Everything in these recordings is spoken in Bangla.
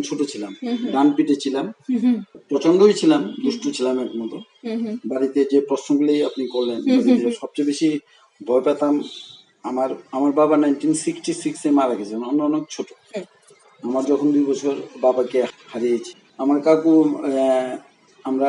ছোট ছিলাম, ডান পিঠে ছিলাম, প্রচন্ডই ছিলাম, দুষ্টু ছিলাম এক মতো। বাড়িতে যে প্রশ্নগুলি আপনি করলেন, বাড়িতে সবচেয়ে বেশি ভয় পেতাম। আমার বাবা 1966-এ মারা গেছেন, অনেক ছোট। আমার যখন 2 বছর বাবাকে হারিয়েছি। আমার কাকু, আমরা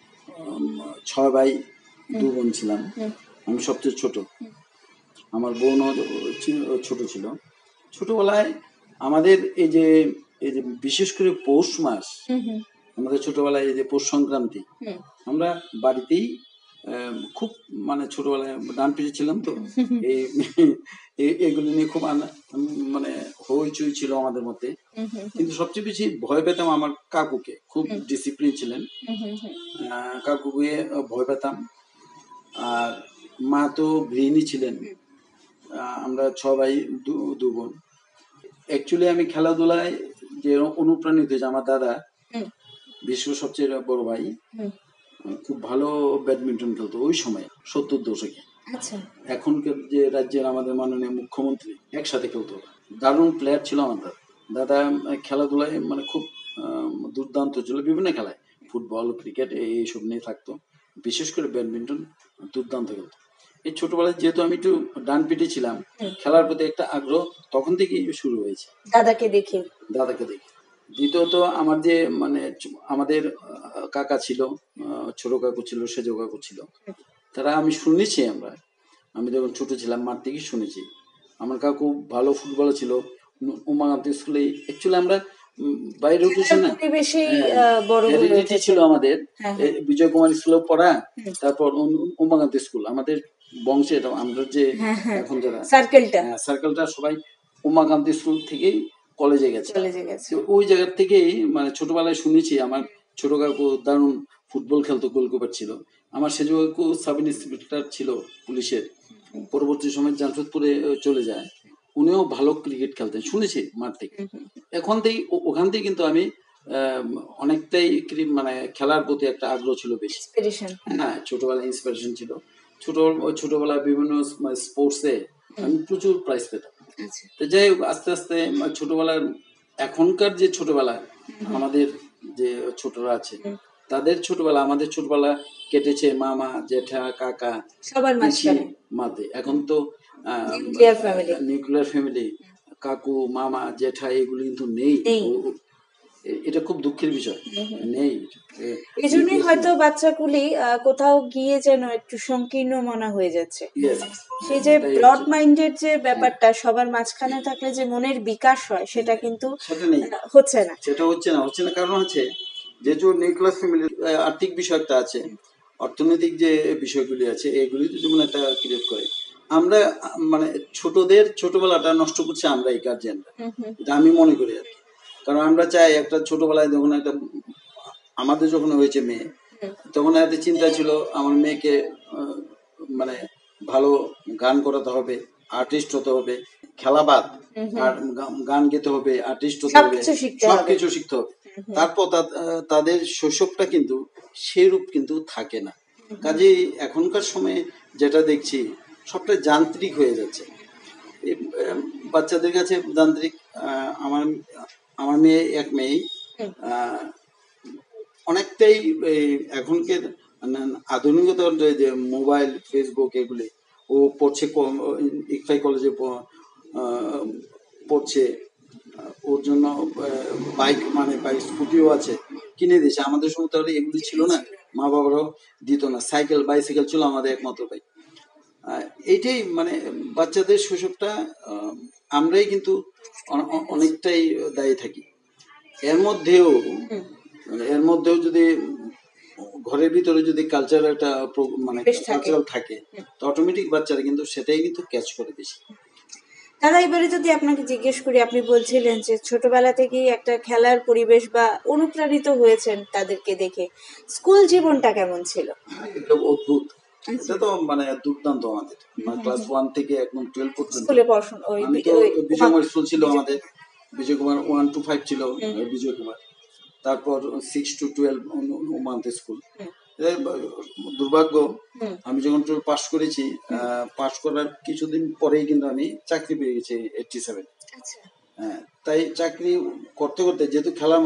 6 ভাই 2 বোন ছিলাম, আমি সবচেয়ে ছোট। আমার বোনও ছোট ছিল। ছোটবেলায় আমাদের এই যে বিশেষ করে পৌষ মাস, আমাদের ছোটবেলায় এই যে পৌষ সংক্রান্তি, আমরা বাড়িতেই খুব মানে ছোটবেলায় ডান পিঠে ছিলাম তো, এগুলি নিয়ে খুব মানে হইচই ছিল আমাদের মধ্যে। কিন্তু সবচেয়ে বেশি ভয় পেতাম আমার কাকুকে, খুব ডিসিপ্লিন ছিলেন, কাকুকে ভয় পেতাম। আর মা তো গৃহিণী ছিলেন। আমরা 6 ভাই 2 বোন। অ্যাকচুয়ালি আমি খেলাধুলায় যে অনুপ্রাণিত হয়েছে, আমার দাদা বিশ্ব সবচেয়ে বড় ভাই খুব ভালো ব্যাডমিন্টন খেলতো ওই সময়, 70 দশকে। এখনকার যে রাজ্যের আমাদের মাননীয় মুখ্যমন্ত্রী একসাথে খেলতো, দারুণ প্লেয়ার ছিল আমার দাদা। দাদা খেলাধুলায় মানে খুব দুর্দান্ত ছিল, বিভিন্ন খেলায়, ফুটবল, ক্রিকেট এইসব নিয়ে থাকতো, বিশেষ করে ব্যাডমিন্টন দুর্দান্ত খেলতো। এই ছোটবেলায় যেহেতু আমি একটু ডান পিঠে ছিলাম, খেলার প্রতি একটা আগ্রহ তখন থেকেই শুরু হয়েছে, দাদাকে দেখে। দ্বিতীয়ত আমার যে মানে আমাদের কাকা ছিল, ছোট কাকু ছিল, সেজ কাকু ছিল, তারা আমি শুনেছি, আমি যখন ছোট ছিলাম মাঠ থেকে শুনেছি, আমার কাকু ভালো ফুটবল ছিল। উমাকান্ত স্কুলে অ্যাকচুয়ালি আমরা বাইরে উঠেছি না, হেরিডিটি ছিল আমাদের। বিজয় কুমার স্কুলে পড়া, তারপর উমাকান্ত স্কুল, আমাদের বংশের আমরা যে এখন যারা সার্কেলটা সবাই উমাকান্ত স্কুল থেকেই কলেজে গেছে। ওই জায়গা থেকেই মানে ছোটবেলায় শুনেছি, আমার ছোট কাকু দারুণ ফুটবল খেলতো, গোলকিপার ছিল। আমার সেজ কাকু সাব ইন্সপেক্টর ছিল পুলিশের, পরবর্তী সময় জামশেদপুরে চলে যায়। উনিও ভালো ক্রিকেট খেলতেন শুনেছি মাঠ থেকে। ওখান থেকে কিন্তু আমি অনেকটাই মানে খেলার প্রতি একটা আগ্রহ ছিল বেশি। হ্যাঁ, ছোটবেলায় ইন্সপিরেশন ছিল। ছোটবেলায় বিভিন্ন স্পোর্টসে আমি প্রচুর প্রাইজ পেতাম। তো যাই হোক, আস্তে আস্তে ছোটবেলার, এখনকার যে ছোটবেলা আমাদের যে ছোটরা আছে, তাদের ছোটবেলা আমাদের ছোটবেলা কেটেছে মামা, জেঠা, কাকা সবার মাঝে। এখন তো নিউক্লিয়ার ফ্যামিলি, কাকু, মামা, জেঠা এগুলো কিন্তু নেই। এটা খুব দুঃখের বিষয়, নেই। এই জন্যই হয়তো বাচ্চাগুলি কোথাও গিয়ে যেন একটু সংকীর্ণ মনা হয়ে যাচ্ছে। সেই যে ব্রড মাইন্ডের যে ব্যাপারটা, সবার মাঝখানে থাকলে যে মনের বিকাশ হয়, সেটা কিন্তু হচ্ছে না। সেটা হচ্ছে না কারণ হচ্ছে যেহেতু নিউক্লিয়ার ফ্যামিলির আর্থিক বিষয় একটা আছে, অর্থনৈতিক যে বিষয়গুলি আছে, এগুলি যেমন একটা ক্রিয়েট করে। আমরা মানে ছোটবেলাটা নষ্ট করছে আমরা, এই গার্জিয়ানরা, এটা আমি মনে করি আর কি। কারণ আমরা চাই একটা ছোটবেলায় যখন আমাদের যখন হয়েছে মেয়ে, তখন একটা চিন্তা ছিল আমার মেয়েকে মানে ভালো গান করাতে হবে, আর্টিস্ট হতে হবে, খেলা বাদ, আর গান গেতে হবে, আর্টিস্ট হতে হবে, সবকিছু শিখতে হবে। তারপর তাদের শৈশবটা কিন্তু সেরূপ কিন্তু থাকে না। কাজেই এখনকার সময়ে যেটা দেখছি, সবটা যান্ত্রিক হয়ে যাচ্ছে বাচ্চাদের কাছে, যান্ত্রিক। আমার মেয়ে, এক মেয়ে অনেকটাই এখনকার আধুনিকতার যে মোবাইল, ফেসবুক এগুলি ও পড়ছে, ইকফাই কলেজে পড়ছে। ওর জন্য বাইক স্কুটিও আছে, কিনে দিয়েছে। আমাদের সময় তো এগুলি ছিল না, মা বাবারাও দিত না। বাইসাইকেল ছিল আমাদের একমাত্র বাইক। এইটাই মানে বাচ্চাদের শৈশবটা আমরাই কিন্তু অনেকটাই দায়ী থাকি। এর মধ্যেও যদি ঘরের ভিতরে যদি কালচার একটা মানে কালচারাল থাকে, তো অটোমেটিক বাচ্চারা কিন্তু সেটাই কিন্তু ক্যাচ করে বেশি। দাদা, এবারে যদি আপনাকে জিজ্ঞেস করি, আপনি বলছিলেন যে ছোটবেলা থেকেই একটা খেলার পরিবেশ বা অনুপ্রাণিত হয়েছেন তাদেরকে দেখে, স্কুল জীবনটা কেমন ছিল? অদ্ভুত, এটা তো মানে দুর্দান্ত। আমাদের ক্লাস 1 থেকে একদম 12 পর্যন্ত আমি তো বিজয় কুমার স্কুল ছিল আমাদের, বিজয় কুমার 1 to 5 ছিল বিজয় কুমার, তারপর 6 to 12 উমাকান্ত স্কুল। দুর্ভাগ্য, আমি যখন 12 পাস করেছি, পাস করার কিছুদিন পরেই কিন্তু আমি চাকরি পেয়ে গেছি 87। তাই চাকরি করতে করতে যেহেতু খেলার